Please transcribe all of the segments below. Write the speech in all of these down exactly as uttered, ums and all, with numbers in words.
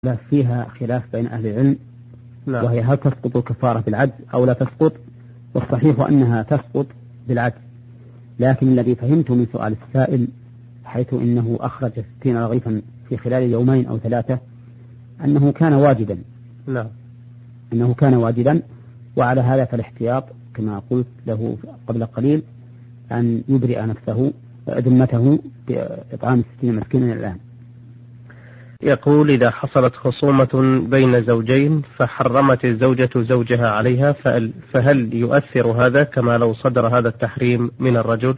فيها خلاف بين أهل العلم، لا. وهي هل تسقط الكفارة بالعجز أو لا تسقط؟ والصحيح أنها تسقط بالعجز، لكن الذي فهمته من سؤال السائل حيث إنه أخرج ستين رغيفا في خلال يومين أو ثلاثة أنه كان واجبا. لا. أنه كان واجبا، وعلى هذا فالاحتياط كما قلت له قبل قليل أن يبرئ نفسه ذمته بإطعام ستين مسكينا الآن. يقول: إذا حصلت خصومة بين زوجين فحرمت الزوجة زوجها عليها، فهل يؤثر هذا كما لو صدر هذا التحريم من الرجل؟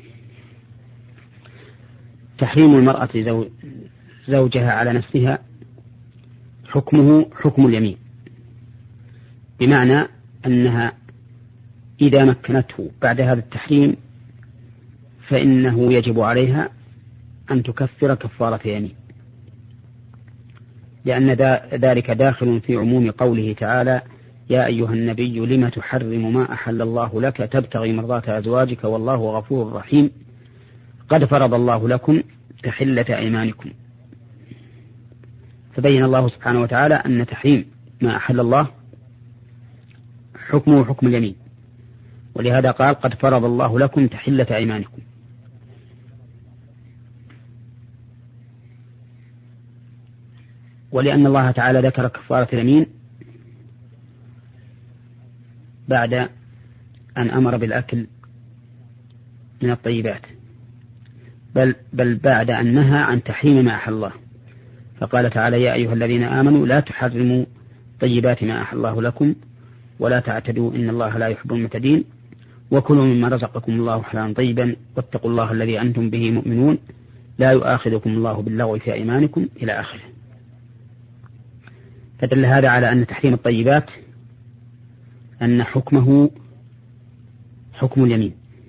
تحريم المرأة زوجها على نفسها حكمه حكم اليمين، بمعنى أنها إذا مكنته بعد هذا التحريم فإنه يجب عليها أن تكفر كفارة يمين، لأن ذلك داخل في عموم قوله تعالى: يا أيها النبي لم تحرم ما أحل الله لك تبتغي مرضات أزواجك والله غفور رحيم قد فرض الله لكم تحلة أيمانكم. فبين الله سبحانه وتعالى أن تحريم ما أحل الله حكمه حكم اليمين، ولهذا قال: قد فرض الله لكم تحلة أيمانكم. ولأن الله تعالى ذكر كفارة اليمين بعد أن أمر بالأكل من الطيبات، بل, بل بعد أن نهى عن تحريم ما أحل الله، فقال تعالى: يا أيها الذين آمنوا لا تحرموا طيبات ما أحل الله لكم ولا تعتدوا إن الله لا يحب المعتدين وكلوا مما رزقكم الله حلالا طيبا واتقوا الله الذي أنتم به مؤمنون لا يؤاخذكم الله باللغو في أيمانكم إلى آخره. فدل هذا على أن تحريم الطيبات أن حكمه حكم اليمين،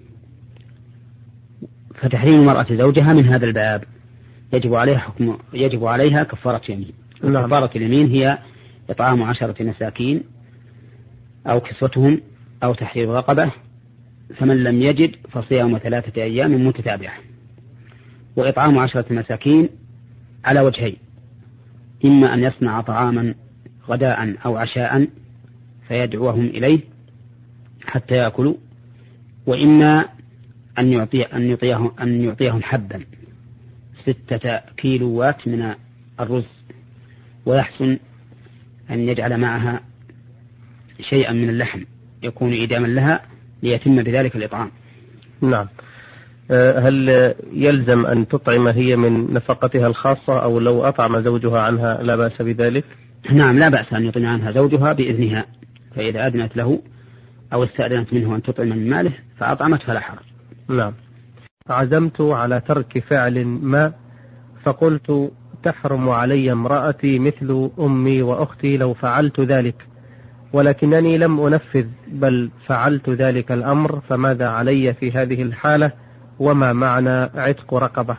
فتحريم المرأة زوجها من هذا الباب يجب عليها حكم يجب عليها كفارة يمين. كفارة اليمين هي إطعام عشرة مساكين أو كسوتهم أو تحرير رقبة، فمن لم يجد فصيام ثلاثة أيام متتابعة. وإطعام عشرة مساكين على وجهين: إما أن يصنع طعاما غداء أو عشاء فيدعوهم إليه حتى يأكلوا، وإما أن يعطي أن يعطيهم أن يعطيهم حبا ستة كيلوات من الرز، ويحسن أن يجعل معها شيئا من اللحم يكون إداما لها ليتم بذلك الإطعام. نعم. هل يلزم أن تطعم هي من نفقتها الخاصة، أو لو أطعم زوجها عنها لا بأس بذلك؟ نعم، لا بأس أن يطعم عنها زوجها بإذنها، فإذا أذنت له أو استأذنت منه أن تطعم من ماله فأطعمت فلا حرج. نعم. عزمت على ترك فعل ما فقلت: تحرم علي امرأتي مثل أمي وأختي لو فعلت ذلك، ولكنني لم أنفذ بل فعلت ذلك الأمر، فماذا علي في هذه الحالة؟ وما معنى عتق رقبة؟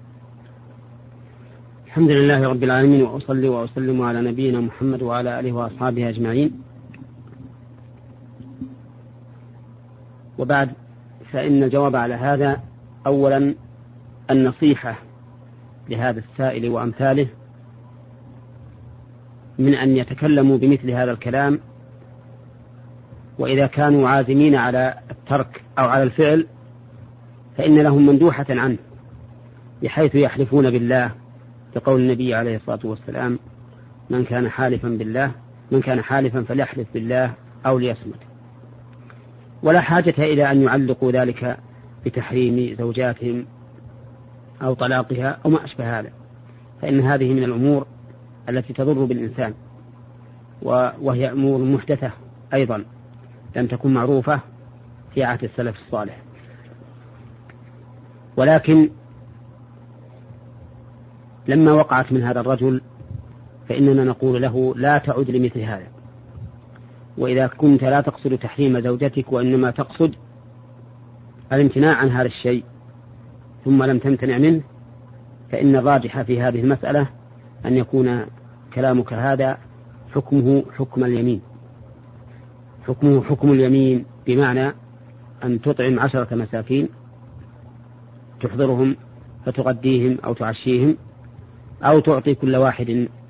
الحمد لله رب العالمين، وأصلي وأسلم على نبينا محمد وعلى آله وأصحابه أجمعين، وبعد، فإن الجواب على هذا أولا النصيحة لهذا السائل وأمثاله من أن يتكلموا بمثل هذا الكلام، وإذا كانوا عازمين على الترك أو على الفعل فإن لهم مندوحة عنه، بحيث يحلفون بالله لقول النبي عليه الصلاة والسلام: من كان حالفا بالله من كان حالفا فليحلف بالله أو ليصمت. ولا حاجة إلى أن يعلقوا ذلك بتحريم زوجاتهم أو طلاقها أو ما أشبه هذا، فإن هذه من الأمور التي تضر بالإنسان، وهي أمور محدثة أيضا لم تكن معروفة في عهد السلف الصالح. ولكن لما وقعت من هذا الرجل فإننا نقول له: لا تعد لمثل هذا، وإذا كنت لا تقصد تحريم زوجتك وإنما تقصد الامتناع عن هذا الشيء ثم لم تمتنع منه، فإن الراجح في هذه المسألة أن يكون كلامك هذا حكمه حكم اليمين، حكمه حكم اليمين، بمعنى أن تطعم عشرة مساكين تحضرهم فتغديهم أو تعشيهم، أو تعطي كل واحد